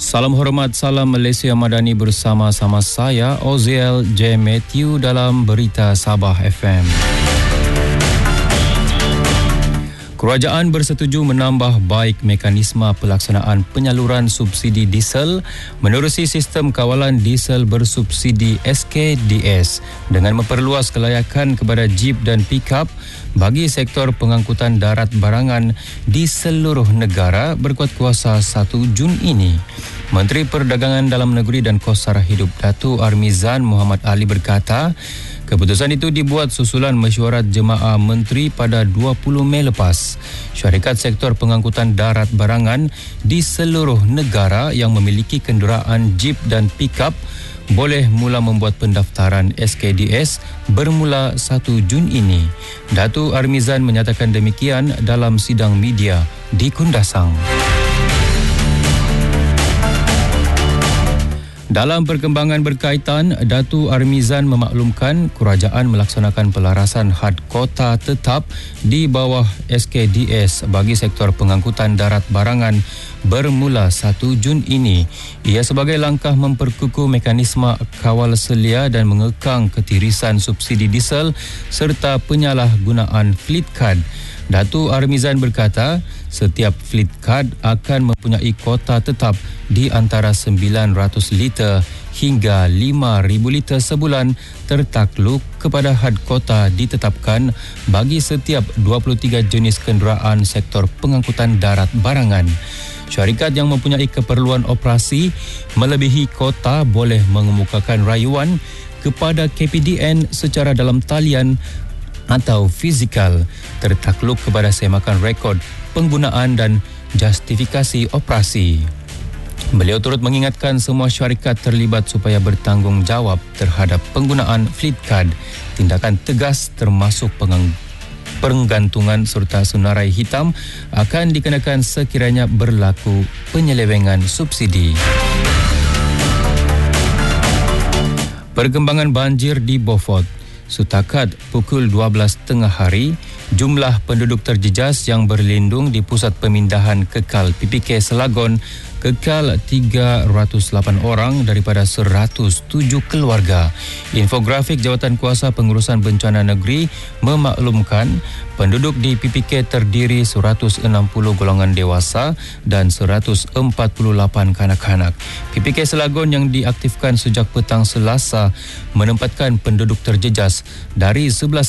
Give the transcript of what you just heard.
Salam hormat, salam Malaysia Madani bersama-sama saya, Oziel J. Matthew dalam Berita Sabah FM. Kerajaan bersetuju menambah baik mekanisme pelaksanaan penyaluran subsidi diesel menerusi sistem kawalan diesel bersubsidi SKDS dengan memperluas kelayakan kepada jeep dan pick-up bagi sektor pengangkutan darat barangan di seluruh negara berkuat kuasa 1 Jun ini. Menteri Perdagangan Dalam Negeri dan Kos Sara Hidup Datuk Armizan Muhammad Ali berkata, keputusan itu dibuat susulan mesyuarat jemaah menteri pada 20 Mei lepas. Syarikat sektor pengangkutan darat barangan di seluruh negara yang memiliki kenderaan jeep dan pick-up boleh mula membuat pendaftaran SKDS bermula 1 Jun ini. Datuk Armizan menyatakan demikian dalam sidang media di Kundasang. Dalam perkembangan berkaitan, Datuk Armizan memaklumkan kerajaan melaksanakan pelarasan had kota tetap di bawah SKDS bagi sektor pengangkutan darat barangan bermula 1 Jun ini. Ia sebagai langkah memperkukuh mekanisme kawal selia dan mengekang ketirisan subsidi diesel serta penyalahgunaan fleet card. Datuk Armizan berkata, setiap fleet card akan mempunyai kota tetap di antara 900 liter hingga 5,000 liter sebulan tertakluk kepada had kota ditetapkan bagi setiap 23 jenis kenderaan sektor pengangkutan darat barangan. Syarikat yang mempunyai keperluan operasi melebihi kota boleh mengemukakan rayuan kepada KPDN secara dalam talian atau fizikal tertakluk kepada semakan rekod penggunaan dan justifikasi operasi. Beliau turut mengingatkan semua syarikat terlibat supaya bertanggungjawab terhadap penggunaan fleet card. Tindakan tegas termasuk penggantungan serta senarai hitam akan dikenakan sekiranya berlaku penyelewengan subsidi. Perkembangan banjir di Beaufort. Setakat pukul 12 tengah hari, jumlah penduduk terjejas yang berlindung di pusat pemindahan kekal PPK Selagon kekal 308 orang daripada 107 keluarga. Infografik Jawatan Kuasa Pengurusan Bencana Negeri memaklumkan penduduk di PPK terdiri 160 golongan dewasa dan 148 kanak-kanak. PPK Selagon yang diaktifkan sejak petang Selasa menempatkan penduduk terjejas dari 11